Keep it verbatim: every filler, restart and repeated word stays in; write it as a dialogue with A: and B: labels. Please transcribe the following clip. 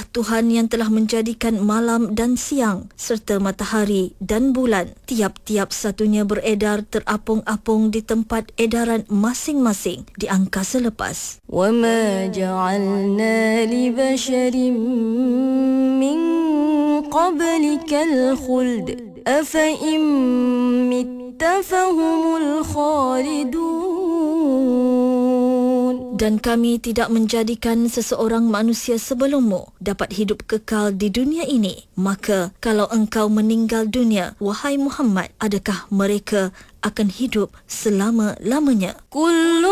A: Tuhan yang telah menjadikan malam dan siang serta matahari dan bulan, tiap-tiap satunya beredar terapung-apung di tempat edaran masing-masing di angkasa lepas.
B: وَمَا جَعَلْنَا لِبَشَرٍ مِّن قَبْلِكَ الْخُلْدَ أَفَإِن مِّتَّ فَهُمُ الْخَالِدُونَ.
A: Dan kami tidak menjadikan seseorang manusia sebelummu dapat hidup kekal di dunia ini. Maka kalau engkau meninggal dunia, wahai Muhammad, adakah mereka akan hidup selama-lamanya?
B: كل